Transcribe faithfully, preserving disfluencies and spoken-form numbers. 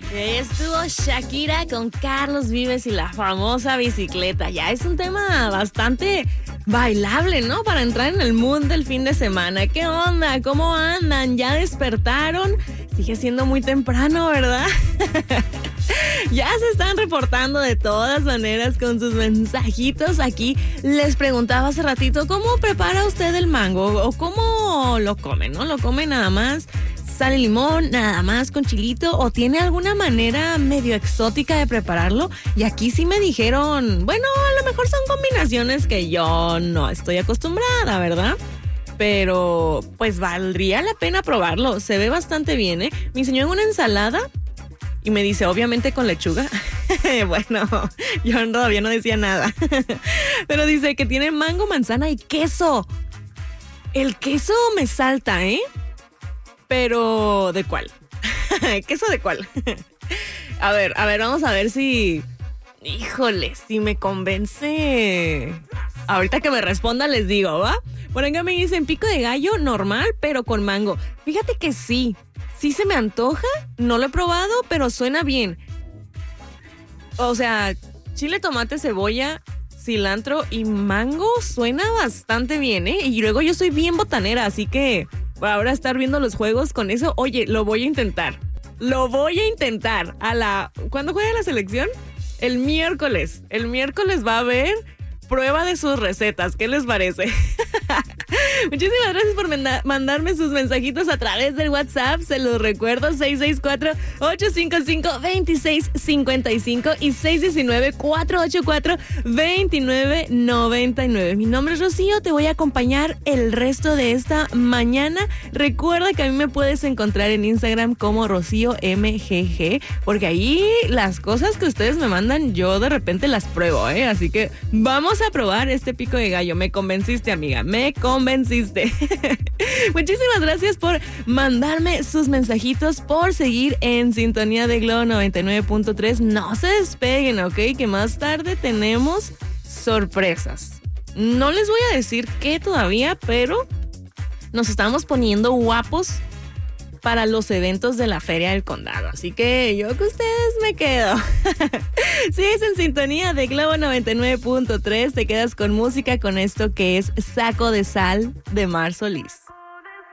Ahí estuvo Shakira con Carlos Vives y la famosa bicicleta. Ya es un tema bastante bailable, ¿no? Para entrar en el mood del fin de semana. ¿Qué onda? ¿Cómo andan? ¿Ya despertaron? Sigue siendo muy temprano, ¿verdad? Ya se están reportando de todas maneras con sus mensajitos. Aquí les preguntaba hace ratito, ¿cómo prepara usted el mango? ¿O cómo lo come, no? ¿Lo come nada más sal y limón, nada más con chilito? ¿O tiene alguna manera medio exótica de prepararlo? Y aquí sí me dijeron, bueno, a lo mejor son combinaciones que yo no estoy acostumbrada, ¿verdad? Pero pues valdría la pena probarlo. Se ve bastante bien, ¿eh? Me enseñó en una ensalada y me dice, obviamente con lechuga. Bueno, yo todavía no decía nada. Pero dice que tiene mango, manzana y queso. El queso me salta, ¿eh? Pero, ¿de cuál? ¿Queso de cuál? A ver, a ver, vamos a ver si... Híjole, si me convence. Ahorita que me responda les digo, ¿va? Por acá me dicen pico de gallo normal, pero con mango. Fíjate que sí, sí se me antoja. No lo he probado, pero suena bien. O sea, chile, tomate, cebolla, cilantro y mango suena bastante bien, ¿eh? Y luego yo soy bien botanera, así que ahora estar viendo los juegos con eso, oye, lo voy a intentar. Lo voy a intentar. A la... ¿Cuándo juega la selección? El miércoles. El miércoles va a haber prueba de sus recetas. ¿Qué les parece? Muchísimas gracias por manda- mandarme sus mensajitos a través del WhatsApp. Se los recuerdo, seis seis cuatro, ocho cinco cinco, dos seis cinco cinco y seis uno nueve, cuatro ocho cuatro, dos nueve nueve nueve. Mi nombre es Rocío, te voy a acompañar el resto de esta mañana. Recuerda que a mí me puedes encontrar en Instagram como Rocío M G G, porque ahí las cosas que ustedes me mandan yo de repente las pruebo, ¿eh? Así que vamos a probar este pico de gallo. Me convenciste, amiga, me convenciste. Muchísimas gracias por mandarme sus mensajitos, por seguir en sintonía de Globo noventa y nueve punto tres. No se despeguen, ¿ok? Que más tarde tenemos sorpresas. No les voy a decir qué todavía, pero nos estamos poniendo guapos para los eventos de la Feria del Condado. Así que yo con ustedes me quedo. Sigues en sintonía de Globo noventa y nueve punto tres. Te quedas con música, con esto que es Saco de Sal de Mar Solís.